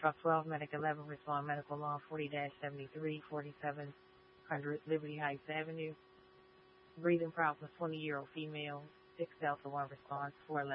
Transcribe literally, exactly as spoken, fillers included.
Truck twelve, Medic eleven, Respond Medical Law forty seventy-three, forty-seven hundred Liberty Heights Avenue. Breathing problems, twenty-year-old female, six Delta one response, four eleven.